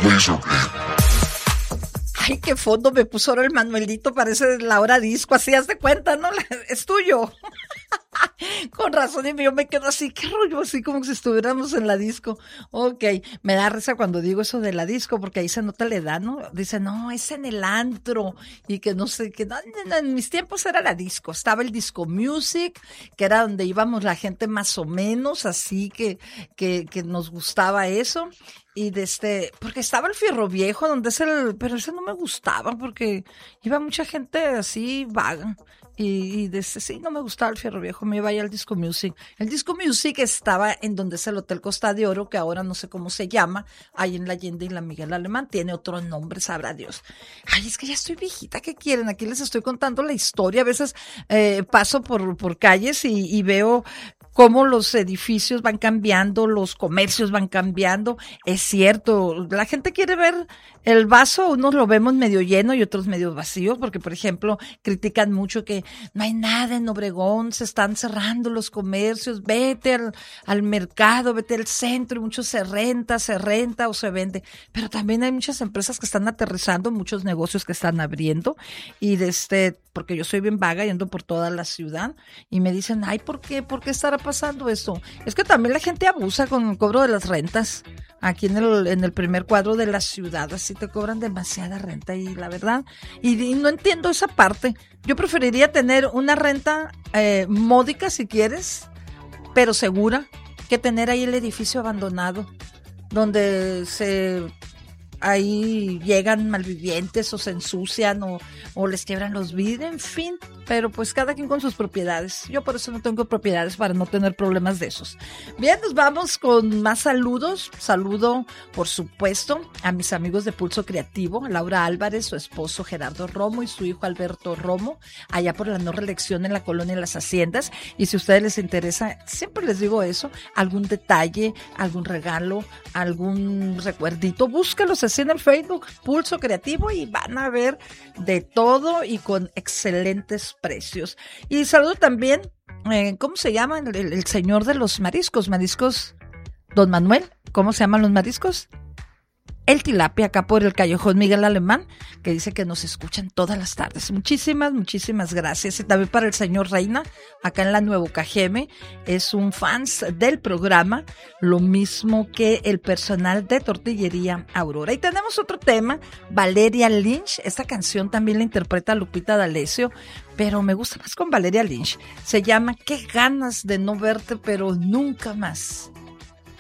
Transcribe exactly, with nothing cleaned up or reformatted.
Ay, qué fondo me puso ahora el Manuelito, parece la hora disco, así haz de cuenta, ¿no? Es tuyo. Con razón, y yo me quedo así, qué rollo, así como si estuviéramos en la disco. Ok, me da risa cuando digo eso de la disco, porque ahí se nota la edad, ¿no? Dice, no, es en el antro, y que no sé, que no, no, en mis tiempos era la disco, estaba el disco music, que era donde íbamos la gente más o menos, así que, que, que nos gustaba eso. Y de este, porque estaba el Fierro Viejo, donde es el, pero ese no me gustaba, porque iba mucha gente así vaga. Y, y de este, sí, no me gustaba el Fierro Viejo, me iba ahí al Disco Music. El Disco Music estaba en donde es el Hotel Costa de Oro, que ahora no sé cómo se llama, ahí en la Allende y la Miguel Alemán, tiene otro nombre, sabrá Dios. Ay, es que ya estoy viejita, ¿qué quieren? Aquí les estoy contando la historia, a veces eh, paso por, por calles y, y veo cómo los edificios van cambiando, los comercios van cambiando. Es cierto, la gente quiere ver el vaso, unos lo vemos medio lleno y otros medio vacío, porque por ejemplo critican mucho que no hay nada en Obregón, se están cerrando los comercios, vete al, al mercado, vete al centro, y mucho se renta, se renta o se vende, pero también hay muchas empresas que están aterrizando, muchos negocios que están abriendo, y desde, porque yo soy bien vaga y ando por toda la ciudad, y me dicen, ay, ¿por qué? ¿Por qué estará pasando esto? Es que también la gente abusa con el cobro de las rentas. Aquí en el, en el primer cuadro de la ciudad, así te cobran demasiada renta y la verdad, y, y no entiendo esa parte. Yo preferiría tener una renta eh, módica si quieres, pero segura, que tener ahí el edificio abandonado, donde se ahí llegan malvivientes o se ensucian o, o les quiebran los vidrios, en fin, pero pues cada quien con sus propiedades. Yo por eso no tengo propiedades, para no tener problemas de esos. Bien, nos vamos con más saludos. Saludo, por supuesto, a mis amigos de Pulso Creativo, a Laura Álvarez, su esposo Gerardo Romo y su hijo Alberto Romo, allá por la no reelección en la colonia Las Haciendas. Y si a ustedes les interesa, siempre les digo eso, algún detalle, algún regalo, algún recuerdito, búscalos así en el Facebook, Pulso Creativo, y van a ver de todo y con excelentes precios. Y saludo también, eh, ¿cómo se llama? El, el, el señor de los mariscos, mariscos, don Manuel, ¿cómo se llaman los mariscos? El Tilapia, acá por el Callejón Miguel Alemán, que dice que nos escuchan todas las tardes. Muchísimas, muchísimas gracias. Y también para el señor Reina, acá en la Nuevo Cajeme, es un fans del programa, lo mismo que el personal de Tortillería Aurora. Y tenemos otro tema, Valeria Lynch. Esta canción también la interpreta Lupita D'Alessio, pero me gusta más con Valeria Lynch. Se llama Qué ganas de no verte, pero nunca más.